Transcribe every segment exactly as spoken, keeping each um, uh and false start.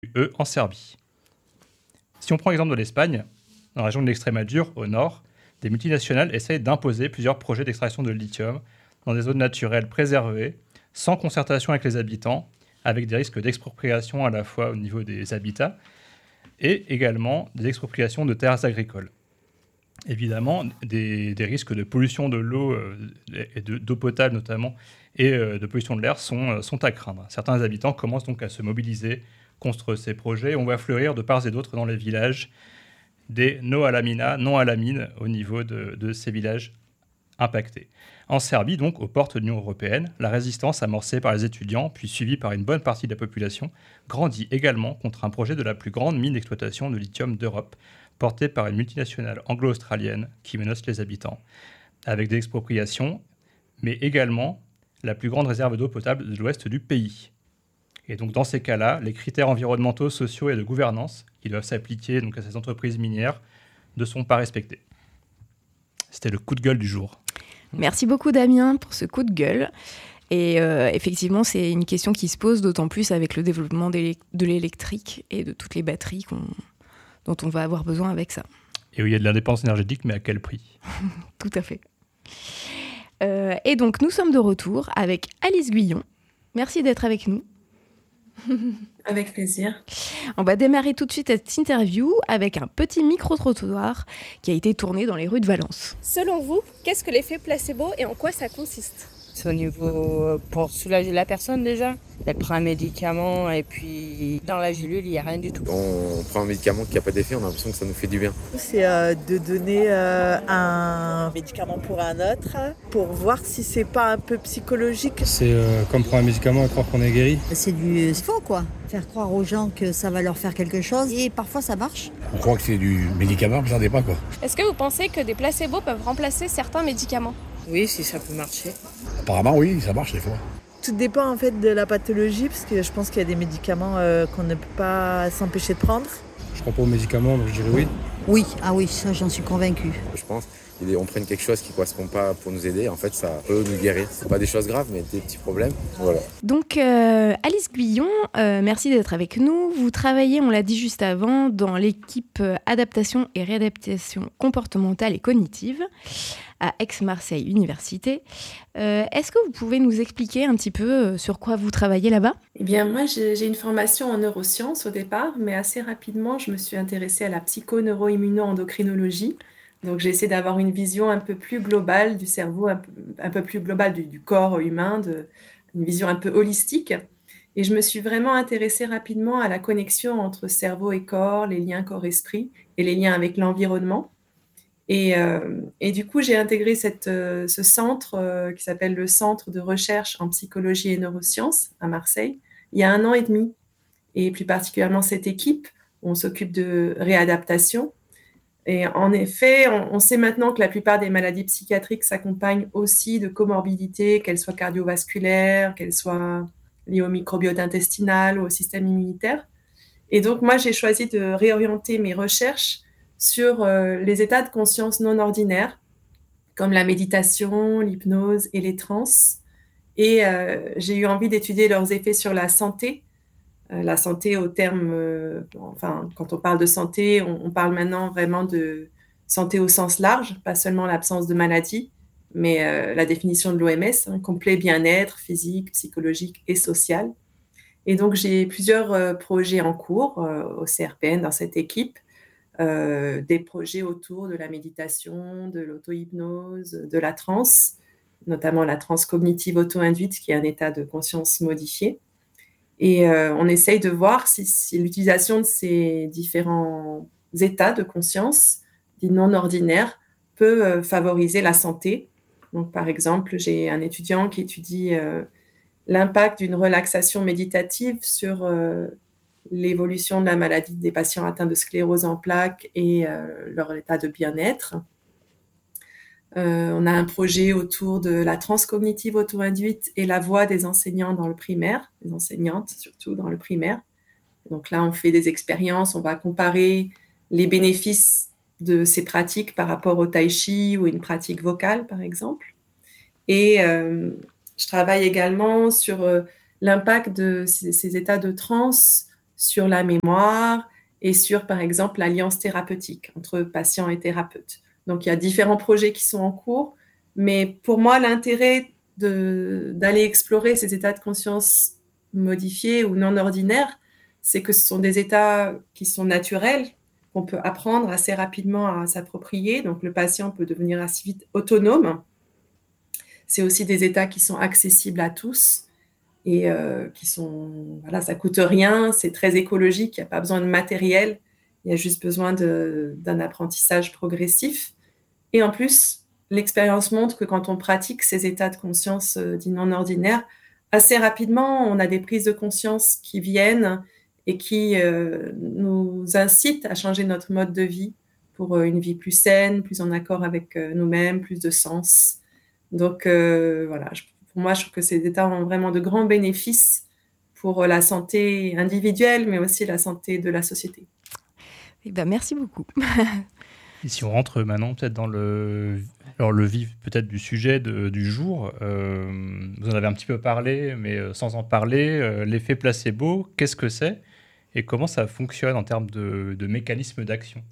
eux en Serbie. Si on prend l'exemple de l'Espagne, dans la région de l'Extrémadure, au nord, des multinationales essayent d'imposer plusieurs projets d'extraction de lithium dans des zones naturelles préservées, sans concertation avec les habitants, avec des risques d'expropriation à la fois au niveau des habitats et également des expropriations de terres agricoles. Évidemment, des, des risques de pollution de l'eau euh, et de, d'eau potable notamment et euh, de pollution de l'air sont, euh, sont à craindre. Certains habitants commencent donc à se mobiliser contre ces projets. On voit fleurir de part et d'autre dans les villages des no à la mina, non à la mine au niveau de, de ces villages impactés. En Serbie, donc, aux portes de l'Union européenne, la résistance amorcée par les étudiants, puis suivie par une bonne partie de la population, grandit également contre un projet de la plus grande mine d'exploitation de lithium d'Europe, porté par une multinationale anglo-australienne qui menace les habitants, avec des expropriations, mais également la plus grande réserve d'eau potable de l'ouest du pays. Et donc dans ces cas-là, les critères environnementaux, sociaux et de gouvernance qui doivent s'appliquer donc à ces entreprises minières ne sont pas respectés. C'était le coup de gueule du jour. Merci beaucoup Damien pour ce coup de gueule. Et euh, effectivement, c'est une question qui se pose d'autant plus avec le développement de l'électrique et de toutes les batteries qu'on, dont on va avoir besoin avec ça. Et où il y a de l'indépendance énergétique, mais à quel prix ? Tout à fait. Euh, et donc nous sommes de retour avec Alice Guyon. Merci d'être avec nous. Avec plaisir. On va démarrer tout de suite cette interview avec un petit micro-trottoir qui a été tourné dans les rues de Valence. Selon vous, qu'est-ce que l'effet placebo et en quoi ça consiste ? C'est au niveau pour soulager la personne déjà. Elle prend un médicament et puis dans la gélule, il n'y a rien du tout. On prend un médicament qui n'a pas d'effet, on a l'impression que ça nous fait du bien. C'est euh, de donner euh, un médicament pour un autre pour voir si c'est pas un peu psychologique. C'est euh, comme prendre un médicament et croire qu'on est guéri. C'est du faux quoi. Faire croire aux gens que ça va leur faire quelque chose et parfois ça marche. On croit que c'est du médicament, mais ça n'est pas quoi. Est-ce que vous pensez que des placebos peuvent remplacer certains médicaments ? Oui, si ça peut marcher. Apparemment oui, ça marche des fois. Tout dépend en fait de la pathologie parce que je pense qu'il y a des médicaments euh, qu'on ne peut pas s'empêcher de prendre. Je crois pas aux médicaments, donc je dirais oui. Oui, ah oui, ça j'en suis convaincue. Je pense qu'on prenne quelque chose qui ne correspond pas pour nous aider, en fait ça peut nous guérir. C'est pas des choses graves mais des petits problèmes. Voilà. Donc euh, Alice Guyon, euh, merci d'être avec nous. Vous travaillez, on l'a dit juste avant, dans l'équipe euh, adaptation et réadaptation comportementale et cognitive à Aix-Marseille Université. Euh, est-ce que vous pouvez nous expliquer un petit peu sur quoi vous travaillez là-bas ? Eh bien, moi, j'ai, j'ai une formation en neurosciences au départ, mais assez rapidement, je me suis intéressée à la psycho-neuro-immuno-endocrinologie. Donc, j'ai essayé d'avoir une vision un peu plus globale du cerveau, un peu, un peu plus globale du, du corps humain, de, une vision un peu holistique. Et je me suis vraiment intéressée rapidement à la connexion entre cerveau et corps, les liens corps-esprit et les liens avec l'environnement. Et, euh, et du coup, j'ai intégré cette, euh, ce centre euh, qui s'appelle le Centre de recherche en psychologie et neurosciences à Marseille, il y a un an et demi. Et plus particulièrement cette équipe, on s'occupe de réadaptation. Et en effet, on, on sait maintenant que la plupart des maladies psychiatriques s'accompagnent aussi de comorbidités, qu'elles soient cardiovasculaires, qu'elles soient liées au microbiote intestinal ou au système immunitaire. Et donc, moi, j'ai choisi de réorienter mes recherches sur euh, les états de conscience non ordinaires, comme la méditation, l'hypnose et les trans. Et euh, j'ai eu envie d'étudier leurs effets sur la santé. Euh, la santé au terme, euh, enfin, quand on parle de santé, on, on parle maintenant vraiment de santé au sens large, pas seulement l'absence de maladie, mais euh, la définition de l'O M S, hein, complet bien-être physique, psychologique et social. Et donc, j'ai plusieurs euh, projets en cours euh, au C R P N dans cette équipe. Euh, des projets autour de la méditation, de l'auto-hypnose, de la transe, notamment la transe cognitive auto-induite, qui est un état de conscience modifié. Et euh, on essaye de voir si, si l'utilisation de ces différents états de conscience, dits non ordinaires, peut euh, favoriser la santé. Donc, par exemple, j'ai un étudiant qui étudie euh, l'impact d'une relaxation méditative sur euh, l'évolution de la maladie des patients atteints de sclérose en plaques et euh, leur état de bien-être. Euh, on a un projet autour de la transe cognitive auto-induite et la voix des enseignants dans le primaire, des enseignantes surtout dans le primaire. Donc là, on fait des expériences, on va comparer les bénéfices de ces pratiques par rapport au tai chi ou une pratique vocale, par exemple. Et euh, je travaille également sur euh, l'impact de ces, ces états de transe sur la mémoire et sur, par exemple, l'alliance thérapeutique entre patient et thérapeute. Donc, il y a différents projets qui sont en cours, mais pour moi, l'intérêt de, d'aller explorer ces états de conscience modifiés ou non ordinaires, c'est que ce sont des états qui sont naturels, qu'on peut apprendre assez rapidement à s'approprier. Donc, le patient peut devenir assez vite autonome. C'est aussi des états qui sont accessibles à tous et euh, qui sont, voilà, ça coûte rien, c'est très écologique, il n'y a pas besoin de matériel, il y a juste besoin de, d'un apprentissage progressif. Et en plus, l'expérience montre que quand on pratique ces états de conscience euh, dits non ordinaires, assez rapidement, on a des prises de conscience qui viennent et qui euh, nous incitent à changer notre mode de vie pour euh, une vie plus saine, plus en accord avec euh, nous-mêmes, plus de sens. Donc euh, voilà, je, pour moi, je trouve que ces états ont vraiment de grands bénéfices pour la santé individuelle, mais aussi la santé de la société. Eh ben, merci beaucoup. Et si on rentre maintenant peut-être dans le, alors le vif peut-être du sujet de, du jour, euh, vous en avez un petit peu parlé, mais euh, sans en parler, euh, l'effet placebo, qu'est-ce que c'est et comment ça fonctionne en termes de, de mécanisme d'action?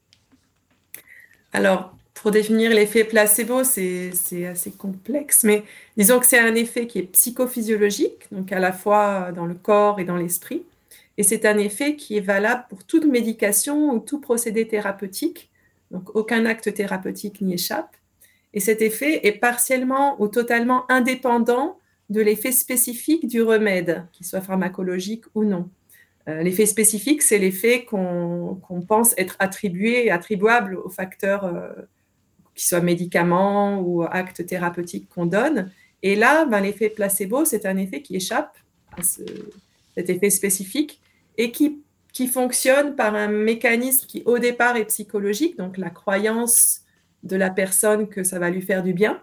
Alors, pour définir l'effet placebo, c'est, c'est assez complexe, mais disons que c'est un effet qui est psychophysiologique, donc à la fois dans le corps et dans l'esprit, et c'est un effet qui est valable pour toute médication ou tout procédé thérapeutique, donc aucun acte thérapeutique n'y échappe, et cet effet est partiellement ou totalement indépendant de l'effet spécifique du remède, qu'il soit pharmacologique ou non. Euh, l'effet spécifique, c'est l'effet qu'on, qu'on pense être attribué, attribuable aux facteurs, euh, qui soient médicaments ou actes thérapeutiques qu'on donne. Et là, ben, l'effet placebo, c'est un effet qui échappe à ce, cet effet spécifique et qui, qui fonctionne par un mécanisme qui, au départ, est psychologique, donc la croyance de la personne que ça va lui faire du bien.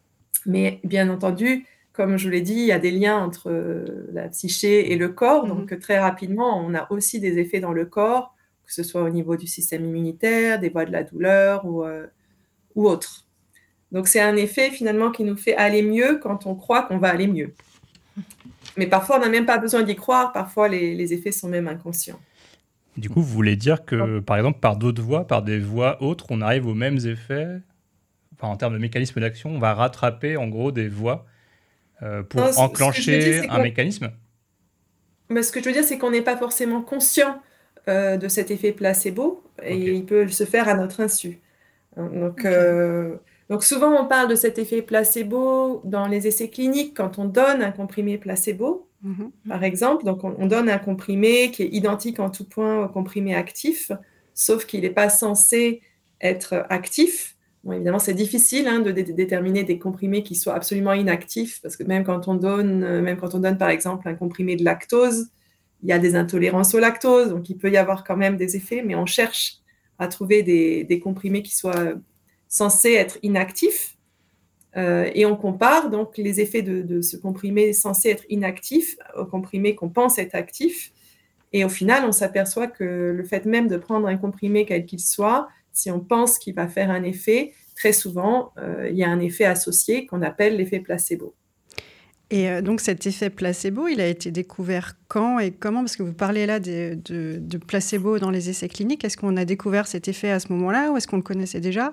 Mais bien entendu, comme je vous l'ai dit, il y a des liens entre la psyché et le corps. Donc, très rapidement, on a aussi des effets dans le corps, que ce soit au niveau du système immunitaire, des voies de la douleur ou, euh, ou autre. Donc, c'est un effet finalement qui nous fait aller mieux quand on croit qu'on va aller mieux. Mais parfois, on n'a même pas besoin d'y croire. Parfois, les, les effets sont même inconscients. Du coup, vous voulez dire que, par exemple, par d'autres voies, par des voies autres, on arrive aux mêmes effets, enfin, en termes de mécanisme d'action, on va rattraper en gros des voies Euh, pour non, enclencher dire, un mécanisme? Mais ce que je veux dire, c'est qu'on n'est pas forcément conscient euh, de cet effet placebo et okay. Il peut se faire à notre insu. Donc, okay. euh, donc souvent, on parle de cet effet placebo dans les essais cliniques quand on donne un comprimé placebo, mm-hmm. par exemple. Donc, on, on donne un comprimé qui est identique en tout point au comprimé actif, sauf qu'il n'est pas censé être actif. Bon, évidemment, c'est difficile hein, de, de déterminer des comprimés qui soient absolument inactifs, parce que même quand on donne, même quand on donne par exemple un comprimé de lactose, il y a des intolérances au lactose, donc il peut y avoir quand même des effets, mais on cherche à trouver des, des comprimés qui soient censés être inactifs, euh, et on compare donc les effets de, de ce comprimé censé être inactif au comprimé qu'on pense être actif, et au final, on s'aperçoit que le fait même de prendre un comprimé quel qu'il soit, si on pense qu'il va faire un effet, très souvent, euh, il y a un effet associé qu'on appelle l'effet placebo. Et euh, donc, cet effet placebo, il a été découvert quand et comment? Parce que vous parlez là de, de, de placebo dans les essais cliniques. Est-ce qu'on a découvert cet effet à ce moment-là ou est-ce qu'on le connaissait déjà?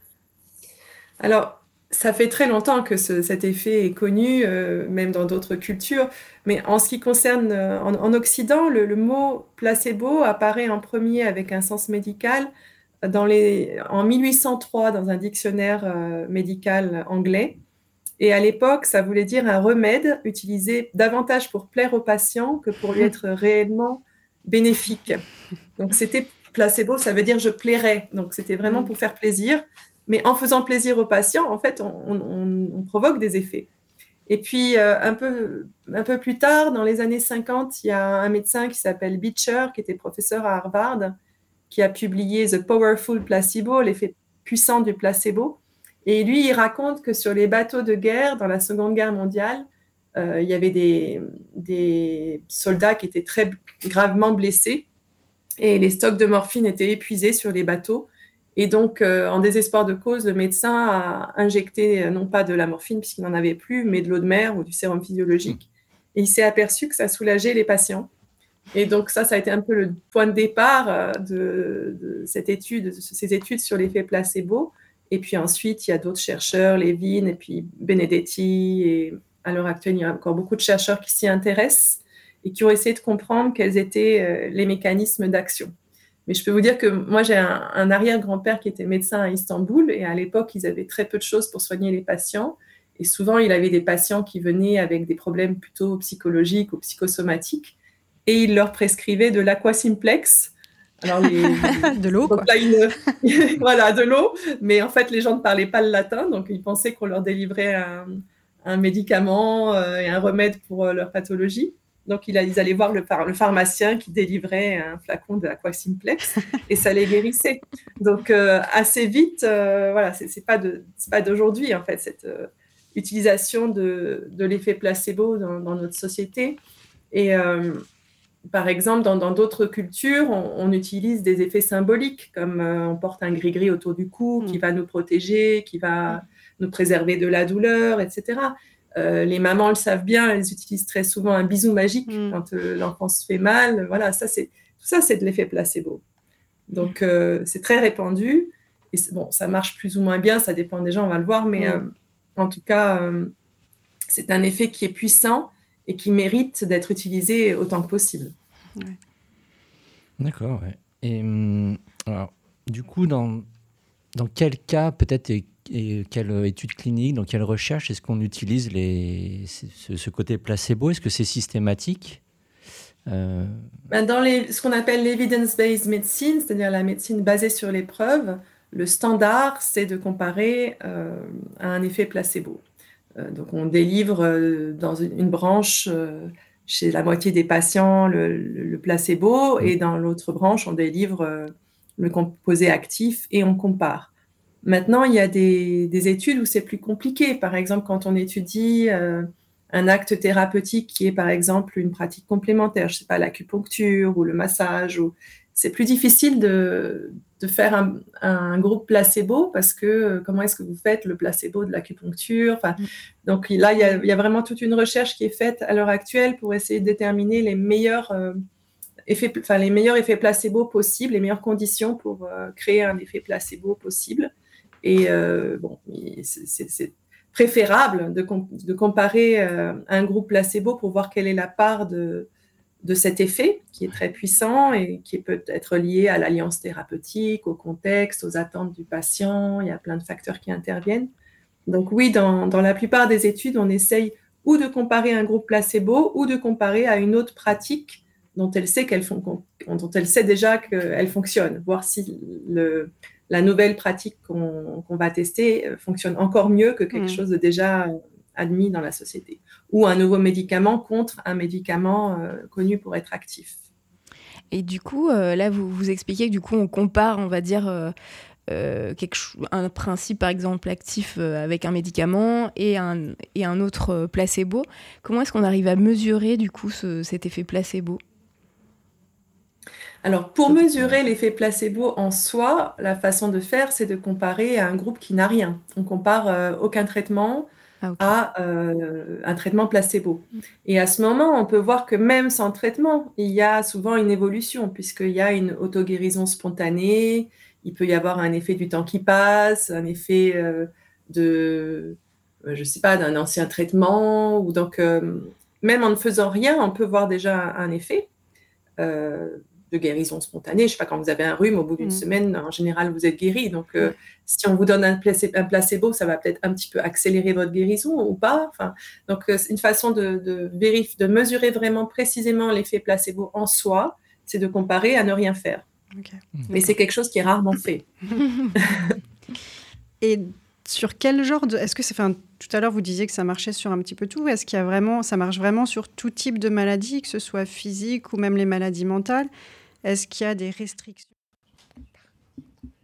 Alors, ça fait très longtemps que ce, cet effet est connu, euh, même dans d'autres cultures. Mais en ce qui concerne, euh, en, en Occident, le, le mot placebo apparaît en premier avec un sens médical Dans les, en mille huit cent trois dans un dictionnaire euh, médical anglais. Et à l'époque, ça voulait dire un remède utilisé davantage pour plaire au patient que pour lui être réellement bénéfique. Donc, c'était placebo, ça veut dire je plairais. Donc, c'était vraiment pour faire plaisir. Mais en faisant plaisir au patient, en fait, on, on, on provoque des effets. Et puis, euh, un peu, un peu plus tard, dans les années cinquante, il y a un médecin qui s'appelle Beecher, qui était professeur à Harvard, qui a publié The Powerful Placebo, l'effet puissant du placebo. Et lui, il raconte que sur les bateaux de guerre, dans la Seconde Guerre mondiale, euh, il y avait des, des soldats qui étaient très gravement blessés et les stocks de morphine étaient épuisés sur les bateaux. Et donc, euh, en désespoir de cause, le médecin a injecté non pas de la morphine puisqu'il n'en avait plus, mais de l'eau de mer ou du sérum physiologique. Et il s'est aperçu que ça soulageait les patients. Et donc ça, ça a été un peu le point de départ de, de cette étude, de ces études sur l'effet placebo. Et puis ensuite, il y a d'autres chercheurs, Levin et puis Benedetti. Et à l'heure actuelle, il y a encore beaucoup de chercheurs qui s'y intéressent et qui ont essayé de comprendre quels étaient les mécanismes d'action. Mais je peux vous dire que moi, j'ai un, un arrière-grand-père qui était médecin à Istanbul. Et à l'époque, ils avaient très peu de choses pour soigner les patients. Et souvent, il avait des patients qui venaient avec des problèmes plutôt psychologiques ou psychosomatiques. Et il leur prescrivait de l'aquasimplex. Alors les, de l'eau, quoi. Une, voilà, de l'eau. Mais en fait, les gens ne parlaient pas le latin, donc ils pensaient qu'on leur délivrait un, un médicament euh, et un remède pour euh, leur pathologie. Donc il a, ils allaient voir le, le pharmacien qui délivrait un flacon de l'aquasimplex et ça les guérissait. Donc euh, assez vite, euh, voilà, c'est, c'est pas de, c'est pas d'aujourd'hui en fait cette euh, utilisation de, de l'effet placebo dans, dans notre société. Et euh, par exemple, dans, dans d'autres cultures, on, on utilise des effets symboliques, comme euh, on porte un gris-gris autour du cou qui va nous protéger, qui va nous préserver de la douleur, et cetera. Euh, les mamans le savent bien, elles utilisent très souvent un bisou magique mm. quand euh, l'enfant se fait mal. Voilà, ça, c'est, tout ça, c'est de l'effet placebo. Donc, euh, c'est très répandu. Et bon, ça marche plus ou moins bien, ça dépend des gens, on va le voir, mais mm. euh, en tout cas, euh, c'est un effet qui est puissant et qui mérite d'être utilisé autant que possible. Ouais. D'accord, ouais. Et alors, du coup, dans, dans quel cas, peut-être, et, et quelle étude clinique, dans quelle recherche, est-ce qu'on utilise les, ce, ce côté placebo ? Est-ce que c'est systématique ? euh... ben Dans les, ce qu'on appelle l'evidence-based medicine, c'est-à-dire la médecine basée sur les preuves, le standard, c'est de comparer euh, à un effet placebo. Euh, donc, on délivre euh, dans une, une branche euh, chez la moitié des patients le, le, le placebo et dans l'autre branche, on délivre euh, le composé actif et on compare. Maintenant, il y a des, des études où c'est plus compliqué. Par exemple, quand on étudie euh, un acte thérapeutique qui est par exemple une pratique complémentaire, je ne sais pas, l'acupuncture ou le massage, ou... c'est plus difficile de, de faire un, un groupe placebo parce que comment est-ce que vous faites le placebo de l'acupuncture enfin, mmh. Donc là, il y, a, il y a vraiment toute une recherche qui est faite à l'heure actuelle pour essayer de déterminer les meilleurs, euh, effets, enfin, les meilleurs effets placebo possibles, les meilleures conditions pour euh, créer un effet placebo possible. Et euh, bon, c'est, c'est, c'est préférable de, com- de comparer euh, un groupe placebo pour voir quelle est la part de de cet effet qui est très puissant et qui peut être lié à l'alliance thérapeutique, au contexte, aux attentes du patient. Il y a plein de facteurs qui interviennent. Donc oui, dans, dans la plupart des études, on essaye ou de comparer un groupe placebo ou de comparer à une autre pratique dont elle sait, qu'elle fon- dont elle sait déjà qu'elle fonctionne, voir si le, la nouvelle pratique qu'on, qu'on va tester fonctionne encore mieux que quelque mmh. chose de déjà admis dans la société, ou un nouveau médicament contre un médicament euh, connu pour être actif. Et du coup, euh, là, vous, vous expliquez que du coup, on compare, on va dire, euh, euh, quelque cho- un principe, par exemple, actif euh, avec un médicament et un, et un autre euh, placebo. Comment est-ce qu'on arrive à mesurer, du coup, ce, cet effet placebo ? Alors, pour mesurer l'effet placebo en soi, la façon de faire, c'est de comparer à un groupe qui n'a rien. On compare euh, aucun traitement Ah, okay. à euh, un traitement placebo. Et à ce moment, on peut voir que même sans traitement, il y a souvent une évolution, puisqu'il y a une auto-guérison spontanée, il peut y avoir un effet du temps qui passe, un effet euh, de, euh, je sais pas, d'un ancien traitement. Ou donc, euh, même en ne faisant rien, on peut voir déjà un, un effet euh, de guérison spontanée. Je sais pas, quand vous avez un rhume, au bout d'une mmh. semaine, en général, vous êtes guéri. Donc, euh, mmh. si on vous donne un placebo, un placebo, ça va peut-être un petit peu accélérer votre guérison ou pas. Enfin, donc, euh, c'est une façon de, de, vérifier, de mesurer vraiment précisément l'effet placebo en soi, c'est de comparer à ne rien faire. Okay. Mmh. Mais c'est quelque chose qui est rarement fait. Et sur quel genre de... Est-ce que c'est... Enfin, tout à l'heure, vous disiez que ça marchait sur un petit peu tout. Est-ce qu'il y a vraiment... Ça marche vraiment sur tout type de maladie, que ce soit physique ou même les maladies mentales ? Est-ce qu'il y a des restrictions ?